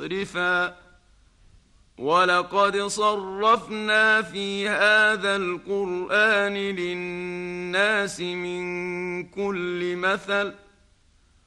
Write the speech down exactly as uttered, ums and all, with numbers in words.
مُسْرِفًا وَلَقَدْ صَرَّفْنَا فِي هَذَا الْقُرْآنِ لِلنَّاسِ مِنْ كُلِّ مَثَلٍ